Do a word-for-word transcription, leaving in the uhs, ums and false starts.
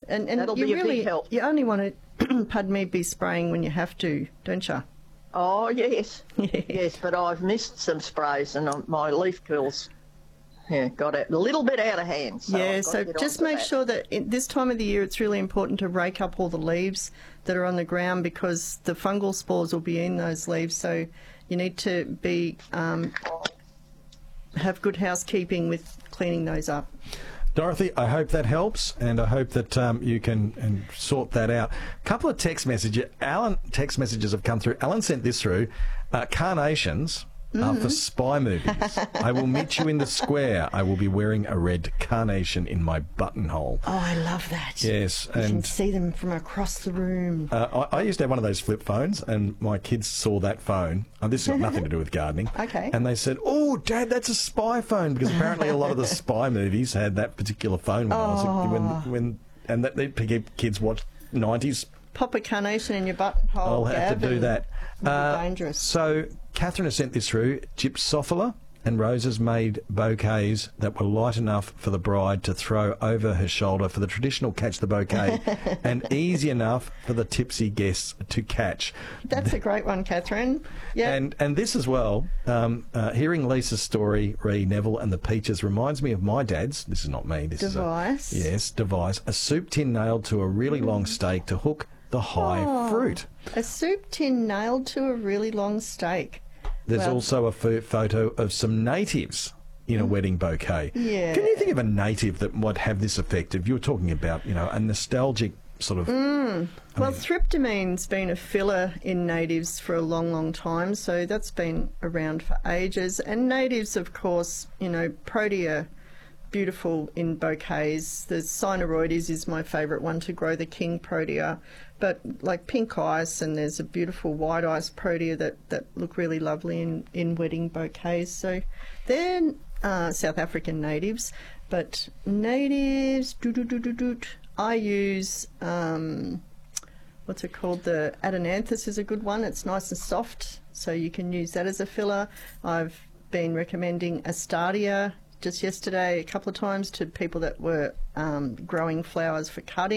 And, and That'll you be a really, big help. You only want to, pardon me, be spraying when you have to, don't you? Oh, yes. Yes, but I've missed some sprays and um, my leaf curls yeah, got a little bit out of hand. So yeah, I've got so to get just onto make that. sure that in this time of the year it's really important to rake up all the leaves that are on the ground because the fungal spores will be in those leaves. So you need to be um, have good housekeeping with cleaning those up. Dorothy, I hope that helps, and I hope that um, you can and sort that out. A couple of text messages. Alan, text messages have come through. Alan sent this through. Uh, carnations Mm-hmm. are for spy movies. I will meet you in the square. I will be wearing a red carnation in my buttonhole. Oh, I love that. Yes, You can and see them from across the room. uh, I, I used to have one of those flip phones, and my kids saw that phone. And this has got nothing to do with gardening. Okay. And they said, "Oh, Dad, that's a spy phone," because apparently a lot of the spy movies had that particular phone when I was a, when when and that they kids watched nineties. Pop a carnation in your buttonhole. I'll have Gab, to do and that. it'll be Uh, dangerous. So Catherine has sent this through. Gypsophila and Roses made bouquets that were light enough for the bride to throw over her shoulder for the traditional catch the bouquet and easy enough for the tipsy guests to catch. That's a great one, Catherine. Yeah. And and this as well, um, uh, hearing Lisa's story, re Neville and the peaches, reminds me of my dad's. This is not me. This Device. is a, yes, device. A soup tin nailed to a really long stake to hook the high Oh. fruit. A soup tin nailed to a really long stake. There's Well- also a pho- photo of some natives in a wedding bouquet. Yeah. Can you think of a native that might have this effect? If you were talking about, you know, a nostalgic sort of... Well, tryptamine's been a filler in natives for a long, long time, so that's been around for ages. And natives, of course, you know, protea, beautiful in bouquets. The Cynaroides is my favourite one to grow, the king protea. But like pink ice, and there's a beautiful white ice protea that, that look really lovely in, in wedding bouquets. So they're uh, South African natives. But natives, doo doo doo doo doo. I use... Um, what's it called? The Adenanthus is a good one. It's nice and soft, so you can use that as a filler. I've been recommending Astardia just yesterday a couple of times to people that were um, growing flowers for cutting.